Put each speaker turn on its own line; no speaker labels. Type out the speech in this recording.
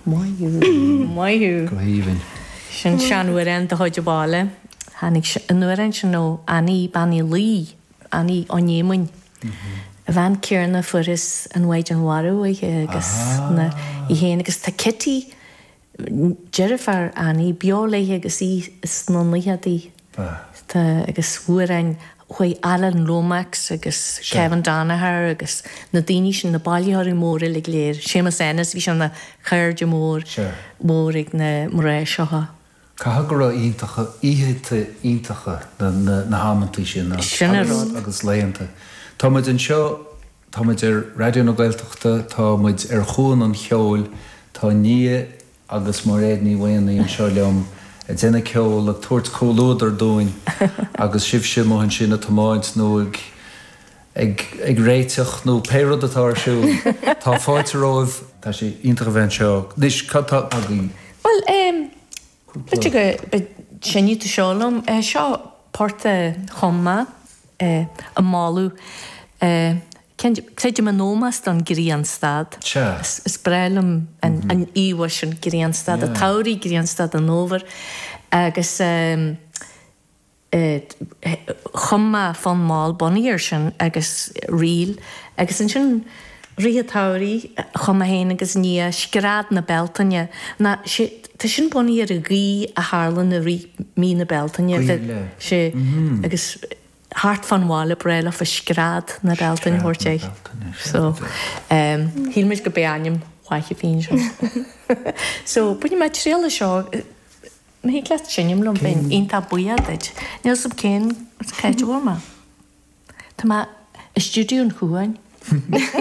Maiú.
Go híhann.
Sin seanúir an do chuide bála. Hannig nuair an sin nó aní banní lí, aní onémuin. A bhain cearna furas an waid an warú agus I héana agus tá kitty Jerifar aní beolaithe agus í snonlaithe tá agus bhuarain chuoi Alan Lomax agus Kevin Danaher agus na daoine sin na bailíthir móra le léir. Sémas enas bhí sin na chuirde mór ag na mréiseocha.
Ca go iontacha iontacha na hámantí sin agus léanta. Táid an seo táid radio na Gaeltachta, táid chuan an cheol tá ní agus mar réad ní bhaoine an seo leom a déna ceol le tuairt cólódar dóin agus sibse mohann sin na tomáid nó ag réiteach nó péad atá siú tá fáilte róibh tá sé iontacha bhain seo. Nis catá agaí.
Well, bit go sinní tú seolalam seo porta chomma a máú Cleidir man nómas an Gríanstad. Is breilem an íhais an Gríanstad, a taurí Gríanstad an nóver, agus chumma fan máil boníir sin agus riil, agus an sin rí taurí chumma héin agus ní scrád na beltaine. Na tá sin boníir a gí a hálan a rí mí na beltaine sé agus hart van wale breil of a scrád na beltain hoortje. So, hielmis go beanim waitje fin. So, bud je met réle seo, ma hí glas sinnim lom ben inta buiad. Nels op cén, het kaitje warma. Tá ma a studiún chuain.